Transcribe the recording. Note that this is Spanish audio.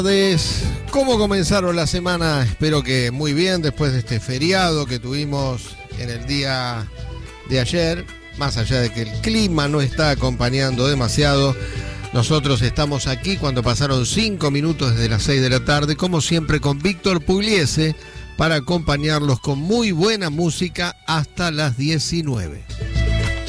Tardes. ¿Cómo comenzaron la semana? Espero que muy bien, después de este feriado que tuvimos en el día de ayer. Más allá de que el clima no está acompañando demasiado, nosotros estamos aquí cuando pasaron 5 minutos desde las 6 de la tarde, como siempre con Víctor Pugliese, para acompañarlos con muy buena música hasta las 19.